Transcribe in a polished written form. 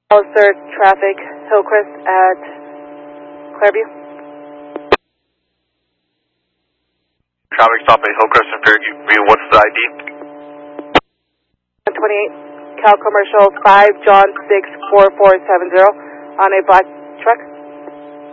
Hollister traffic, Hillcrest at Clareview. Traffic stop at Hillcrest and Fairview. What's the ID? 128, Cal Commercial 5 John 6 4470 on a black